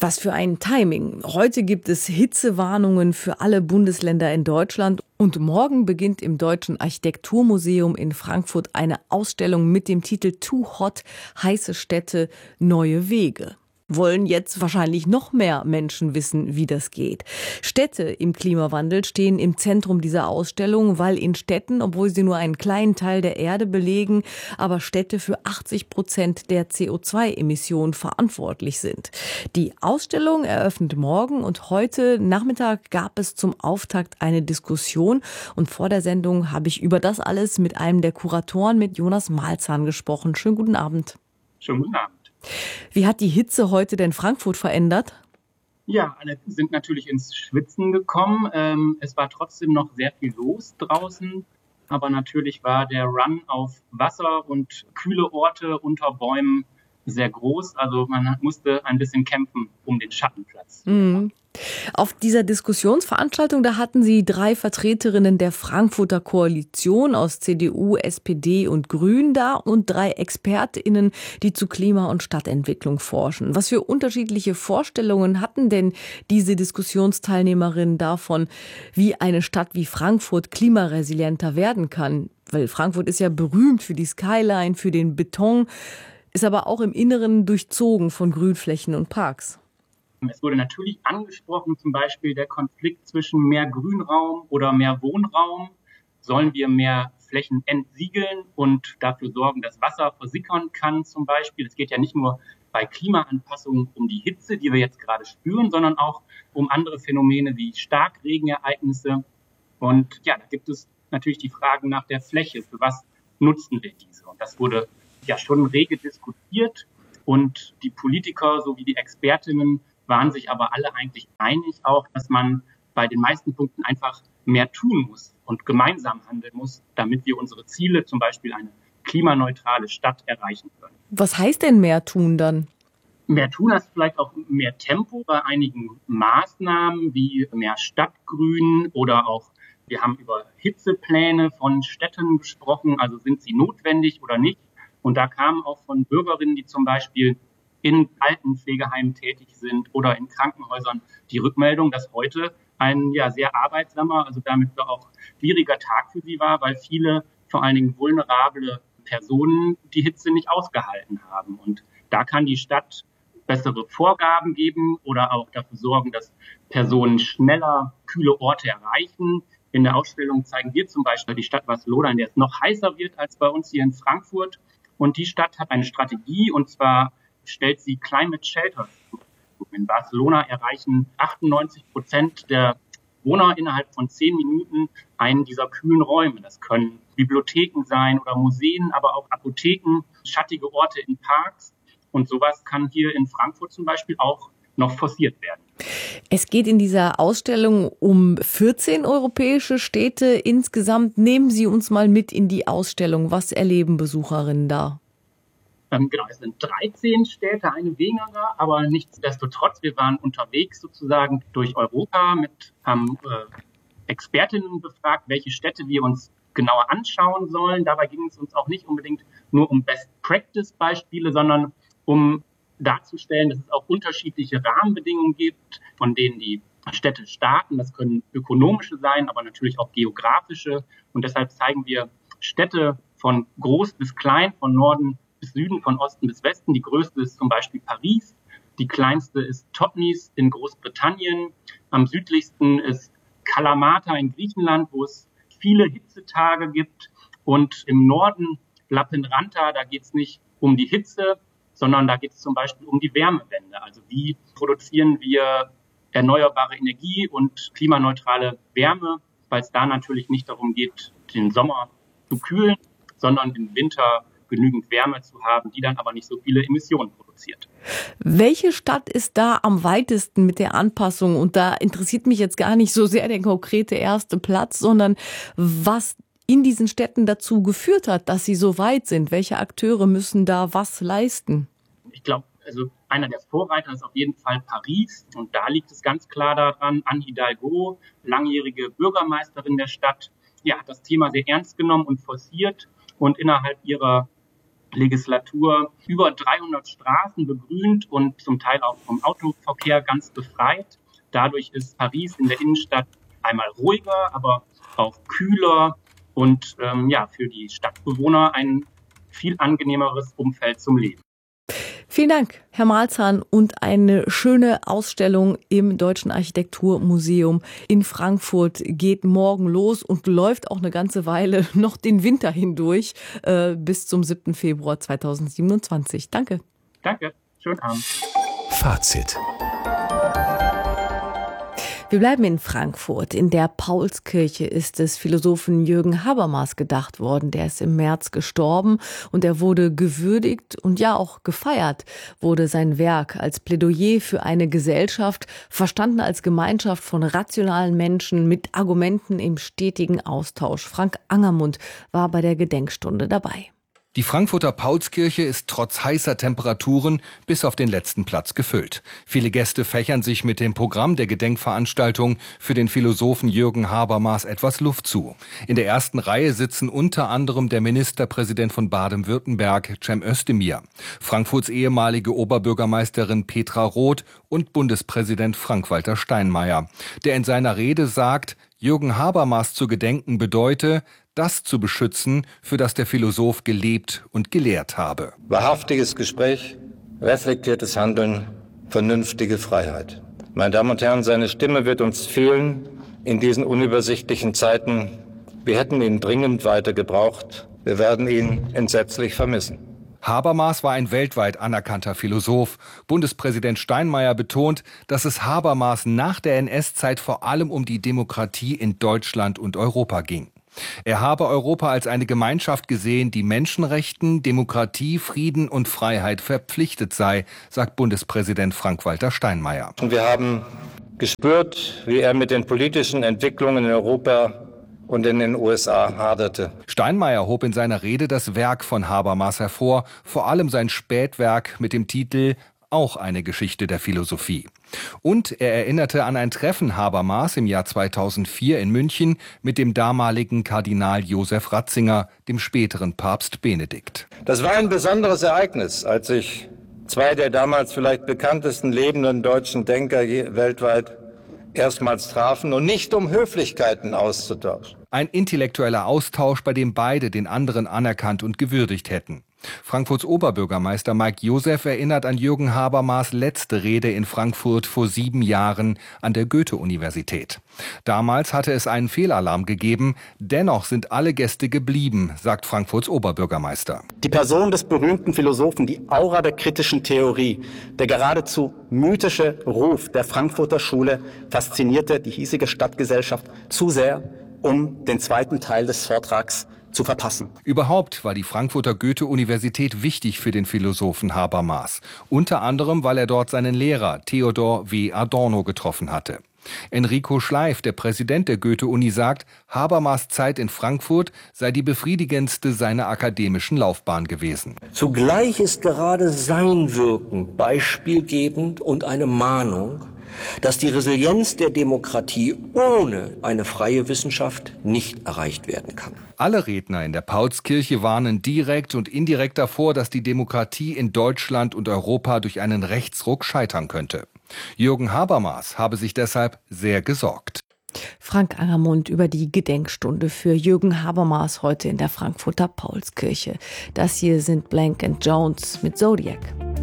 Was für ein Timing. Heute gibt es Hitzewarnungen für alle Bundesländer in Deutschland und morgen beginnt im Deutschen Architekturmuseum in Frankfurt eine Ausstellung mit dem Titel Too Hot, heiße Städte, neue Wege. Wollen jetzt wahrscheinlich noch mehr Menschen wissen, wie das geht. Städte im Klimawandel stehen im Zentrum dieser Ausstellung, weil in Städten, obwohl sie nur einen kleinen Teil der Erde belegen, aber Städte für 80% der CO2-Emissionen verantwortlich sind. Die Ausstellung eröffnet morgen und heute Nachmittag gab es zum Auftakt eine Diskussion und vor der Sendung habe ich über das alles mit einem der Kuratoren, mit Jonas Malzahn, gesprochen. Schönen guten Abend. Schönen guten Abend. Wie hat die Hitze heute denn Frankfurt verändert? Ja, alle sind natürlich ins Schwitzen gekommen. Es war trotzdem noch sehr viel los draußen. Aber natürlich war der Run auf Wasser und kühle Orte unter Bäumen sehr groß. Also man musste ein bisschen kämpfen um den Schattenplatz. Auf dieser Diskussionsveranstaltung, da hatten Sie 3 Vertreterinnen der Frankfurter Koalition aus CDU, SPD und Grünen da und 3 ExpertInnen, die zu Klima- und Stadtentwicklung forschen. Was für unterschiedliche Vorstellungen hatten denn diese Diskussionsteilnehmerinnen davon, wie eine Stadt wie Frankfurt klimaresilienter werden kann? Weil Frankfurt ist ja berühmt für die Skyline, für den Beton, ist aber auch im Inneren durchzogen von Grünflächen und Parks. Es wurde natürlich angesprochen, zum Beispiel der Konflikt zwischen mehr Grünraum oder mehr Wohnraum. Sollen wir mehr Flächen entsiegeln und dafür sorgen, dass Wasser versickern kann zum Beispiel? Es geht ja nicht nur bei Klimaanpassungen um die Hitze, die wir jetzt gerade spüren, sondern auch um andere Phänomene wie Starkregenereignisse. Und ja, da gibt es natürlich die Fragen nach der Fläche. Für was nutzen wir diese? Und das wurde ja schon rege diskutiert. Und die Politiker sowie die Expertinnen waren sich aber alle eigentlich einig auch, dass man bei den meisten Punkten einfach mehr tun muss und gemeinsam handeln muss, damit wir unsere Ziele, zum Beispiel eine klimaneutrale Stadt, erreichen können. Was heißt denn mehr tun dann? Mehr tun heißt vielleicht auch mehr Tempo bei einigen Maßnahmen wie mehr Stadtgrün oder auch, wir haben über Hitzepläne von Städten gesprochen, also sind sie notwendig oder nicht. Und da kamen auch von Bürgerinnen, die zum Beispiel in Altenpflegeheimen tätig sind oder in Krankenhäusern, die Rückmeldung, dass heute ein sehr arbeitsamer, also damit auch schwieriger Tag für sie war, weil viele, vor allen Dingen vulnerable Personen, die Hitze nicht ausgehalten haben. Und da kann die Stadt bessere Vorgaben geben oder auch dafür sorgen, dass Personen schneller kühle Orte erreichen. In der Ausstellung zeigen wir zum Beispiel die Stadt Barcelona, in der es noch heißer wird als bei uns hier in Frankfurt. Und die Stadt hat eine Strategie, und zwar stellt sie Climate Shelters zur Verfügung. In Barcelona erreichen 98% der Bewohner innerhalb von 10 Minuten einen dieser kühlen Räume. Das können Bibliotheken sein oder Museen, aber auch Apotheken, schattige Orte in Parks. Und sowas kann hier in Frankfurt zum Beispiel auch noch forciert werden. Es geht in dieser Ausstellung um 14 europäische Städte insgesamt. Nehmen Sie uns mal mit in die Ausstellung. Was erleben Besucherinnen da? Genau, es sind 13 Städte, eine weniger, aber nichtsdestotrotz, wir waren unterwegs sozusagen durch Europa, haben Expertinnen befragt, welche Städte wir uns genauer anschauen sollen. Dabei ging es uns auch nicht unbedingt nur um Best-Practice-Beispiele, sondern um darzustellen, dass es auch unterschiedliche Rahmenbedingungen gibt, von denen die Städte starten. Das können ökonomische sein, aber natürlich auch geografische. Und deshalb zeigen wir Städte von groß bis klein, von Norden bis Süden, von Osten bis Westen. Die größte ist zum Beispiel Paris. Die kleinste ist Totnes in Großbritannien. Am südlichsten ist Kalamata in Griechenland, wo es viele Hitzetage gibt. Und im Norden Lappeenranta, da geht es nicht um die Hitze, sondern da geht es zum Beispiel um die Wärmewende. Also wie produzieren wir erneuerbare Energie und klimaneutrale Wärme, weil es da natürlich nicht darum geht, den Sommer zu kühlen, sondern im Winter genügend Wärme zu haben, die dann aber nicht so viele Emissionen produziert. Welche Stadt ist da am weitesten mit der Anpassung? Und da interessiert mich jetzt gar nicht so sehr der konkrete erste Platz, sondern was in diesen Städten dazu geführt hat, dass sie so weit sind. Welche Akteure müssen da was leisten? Ich glaube, also einer der Vorreiter ist auf jeden Fall Paris. Und da liegt es ganz klar daran, Anne Hidalgo, langjährige Bürgermeisterin der Stadt, hat das Thema sehr ernst genommen und forciert und innerhalb ihrer Legislatur über 300 Straßen begrünt und zum Teil auch vom Autoverkehr ganz befreit. Dadurch ist Paris in der Innenstadt einmal ruhiger, aber auch kühler und für die Stadtbewohner ein viel angenehmeres Umfeld zum Leben. Vielen Dank, Herr Malzahn, und eine schöne Ausstellung im Deutschen Architekturmuseum in Frankfurt geht morgen los und läuft auch eine ganze Weile noch den Winter hindurch bis zum 7. Februar 2027. Danke. Danke, schönen Abend. Fazit. Wir bleiben in Frankfurt. In der Paulskirche ist des Philosophen Jürgen Habermas gedacht worden. Der ist im März gestorben und er wurde gewürdigt und ja auch gefeiert wurde sein Werk als Plädoyer für eine Gesellschaft, verstanden als Gemeinschaft von rationalen Menschen mit Argumenten im stetigen Austausch. Frank Angermund war bei der Gedenkstunde dabei. Die Frankfurter Paulskirche ist trotz heißer Temperaturen bis auf den letzten Platz gefüllt. Viele Gäste fächern sich mit dem Programm der Gedenkveranstaltung für den Philosophen Jürgen Habermas etwas Luft zu. In der ersten Reihe sitzen unter anderem der Ministerpräsident von Baden-Württemberg, Cem Özdemir, Frankfurts ehemalige Oberbürgermeisterin Petra Roth und Bundespräsident Frank-Walter Steinmeier, der in seiner Rede sagt, Jürgen Habermas zu gedenken bedeute, das zu beschützen, für das der Philosoph gelebt und gelehrt habe. Wahrhaftiges Gespräch, reflektiertes Handeln, vernünftige Freiheit. Meine Damen und Herren, seine Stimme wird uns fehlen in diesen unübersichtlichen Zeiten. Wir hätten ihn dringend weiter gebraucht. Wir werden ihn entsetzlich vermissen. Habermas war ein weltweit anerkannter Philosoph. Bundespräsident Steinmeier betont, dass es Habermas nach der NS-Zeit vor allem um die Demokratie in Deutschland und Europa ging. Er habe Europa als eine Gemeinschaft gesehen, die Menschenrechten, Demokratie, Frieden und Freiheit verpflichtet sei, sagt Bundespräsident Frank-Walter Steinmeier. Und wir haben gespürt, wie er mit den politischen Entwicklungen in Europa und in den USA haderte. Steinmeier hob in seiner Rede das Werk von Habermas hervor, vor allem sein Spätwerk mit dem Titel Auch eine Geschichte der Philosophie. Und er erinnerte an ein Treffen Habermas im Jahr 2004 in München mit dem damaligen Kardinal Josef Ratzinger, dem späteren Papst Benedikt. Das war ein besonderes Ereignis, als sich zwei der damals vielleicht bekanntesten lebenden deutschen Denker weltweit erstmals trafen und nicht um Höflichkeiten auszutauschen. Ein intellektueller Austausch, bei dem beide den anderen anerkannt und gewürdigt hätten. Frankfurts Oberbürgermeister Mike Joseph erinnert an Jürgen Habermas' letzte Rede in Frankfurt vor 7 Jahren an der Goethe-Universität. Damals hatte es einen Fehlalarm gegeben, dennoch sind alle Gäste geblieben, sagt Frankfurts Oberbürgermeister. Die Person des berühmten Philosophen, die Aura der kritischen Theorie, der geradezu mythische Ruf der Frankfurter Schule faszinierte die hiesige Stadtgesellschaft zu sehr, um den zweiten Teil des Vortrags zu verpassen. Überhaupt war die Frankfurter Goethe-Universität wichtig für den Philosophen Habermas. Unter anderem, weil er dort seinen Lehrer Theodor W. Adorno getroffen hatte. Enrico Schleif, der Präsident der Goethe-Uni, sagt, Habermas' Zeit in Frankfurt sei die befriedigendste seiner akademischen Laufbahn gewesen. Zugleich ist gerade sein Wirken beispielgebend und eine Mahnung, dass die Resilienz der Demokratie ohne eine freie Wissenschaft nicht erreicht werden kann. Alle Redner in der Paulskirche warnen direkt und indirekt davor, dass die Demokratie in Deutschland und Europa durch einen Rechtsruck scheitern könnte. Jürgen Habermas habe sich deshalb sehr gesorgt. Frank Angermund über die Gedenkstunde für Jürgen Habermas heute in der Frankfurter Paulskirche. Das hier sind Blank & Jones mit Zodiac.